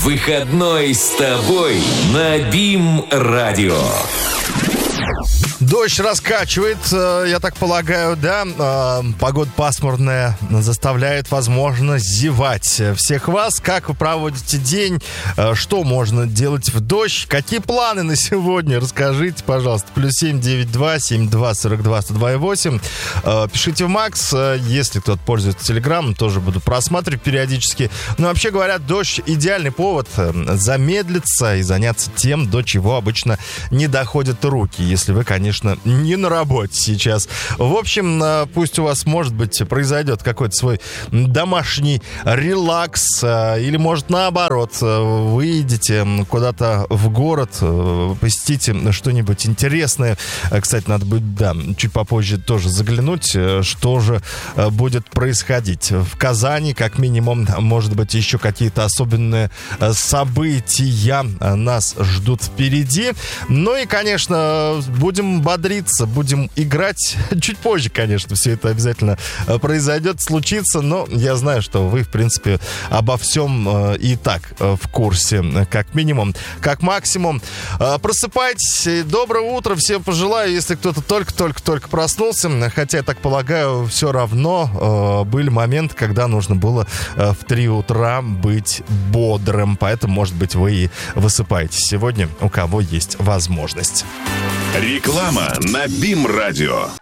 Выходной с тобой на БИМ-радио. Дождь раскачивает, я так полагаю, да? Погода пасмурная заставляет, возможно, зевать. Всех вас, как вы проводите день? Что можно делать в дождь? Какие планы на сегодня? Расскажите, пожалуйста. +7 92 72 42 102 8. Пишите в Макс. Если кто-то пользуется Телеграмом, тоже буду просматривать периодически. Но вообще говорят, дождь идеальный повод замедлиться и заняться тем, до чего обычно не доходят руки. Если вы, конечно, не на работе сейчас. В общем, пусть у вас, может быть, произойдет какой-то свой домашний релакс, или, может, наоборот, выйдете куда-то в город, посетите что-нибудь интересное. Кстати, надо будет, да, чуть попозже тоже заглянуть, что же будет происходить. В Казани, как минимум, может быть, еще какие-то особенные события нас ждут впереди. Ну и, конечно, будем бодриться, будем играть. Чуть позже, конечно, все это обязательно произойдет, случится, но я знаю, что вы, в принципе, обо всем и так в курсе, как минимум. Как максимум, просыпайтесь, доброе утро, всем пожелаю, если кто-то только-только проснулся, хотя, я так полагаю, все равно были моменты, когда нужно было в 3 утра быть бодрым, поэтому, может быть, вы и высыпаетесь сегодня, у кого есть возможность. Реклама на БИМ-радио.